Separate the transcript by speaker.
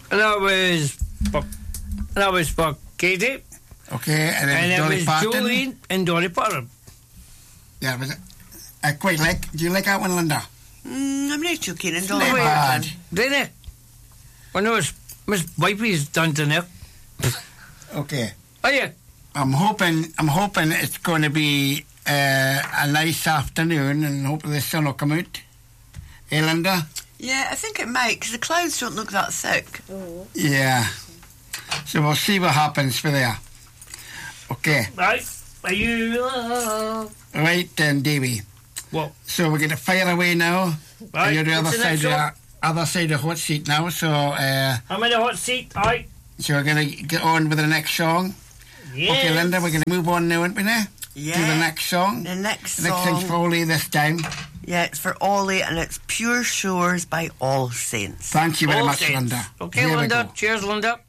Speaker 1: And that was for Katie.
Speaker 2: Okay, and then
Speaker 1: And it
Speaker 2: Dolly
Speaker 1: was
Speaker 2: Parton.
Speaker 1: Jolene and Dolly Parton.
Speaker 2: Yeah, was it? I quite like. Do you like that one, Linda?
Speaker 3: I'm not too keen on
Speaker 2: It's
Speaker 3: Dolly
Speaker 2: not
Speaker 3: Parton.
Speaker 2: bad.
Speaker 1: Didn't it? I know it's Miss Wipey's done to it.
Speaker 2: Okay.
Speaker 1: Oh yeah.
Speaker 2: I'm hoping it's going to be a nice afternoon, and hopefully the sun will come out. Hey, Linda?
Speaker 3: Yeah, I think it might, because the clouds don't look that thick.
Speaker 2: Yeah. So we'll see what happens for there. Okay.
Speaker 1: Right. Are you?
Speaker 2: Right then, Davey.
Speaker 1: What?
Speaker 2: So we're going to fire away now.
Speaker 1: Right.
Speaker 2: You're the other
Speaker 1: what's the
Speaker 2: side
Speaker 1: next
Speaker 2: of
Speaker 1: one?
Speaker 2: the other side of the hot seat now. So
Speaker 1: I'm in the hot seat. Aye.
Speaker 2: so we're going to get on with the next song.
Speaker 1: Yeah.
Speaker 2: Okay, Linda, we're going to move on now, aren't we now?
Speaker 3: Yeah.
Speaker 2: To the next song.
Speaker 3: The next
Speaker 2: The next
Speaker 3: song.
Speaker 2: thing's for Ollie this time.
Speaker 3: Yeah, it's for Ollie, and it's Pure Shores by All Saints.
Speaker 2: Thank you very
Speaker 1: All
Speaker 2: much,
Speaker 1: Saints.
Speaker 2: Linda.
Speaker 1: Okay,
Speaker 2: Here we
Speaker 1: Linda.
Speaker 2: go.
Speaker 1: Cheers, Linda.